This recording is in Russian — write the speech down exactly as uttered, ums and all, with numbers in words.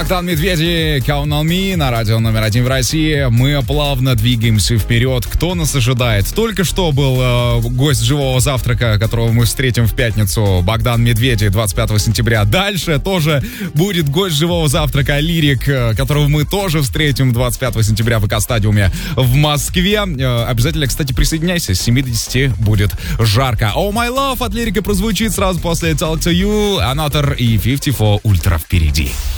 Богдан Медведи, Count on Me на радио номер один в России. Мы плавно двигаемся вперед. Кто нас ожидает? Только что был э, гость «Живого завтрака», которого мы встретим в пятницу, Богдан Медведи, двадцать пятого сентября. Дальше тоже будет гость «Живого завтрака», лирик, э, которого мы тоже встретим двадцать пятого сентября в ЭК-стадиуме в Москве. Э, обязательно, кстати, присоединяйся. С семи до десяти будет жарко. Oh My Love от лирика прозвучит сразу после Talk to You, Another и пятьдесят четыре Ультра впереди.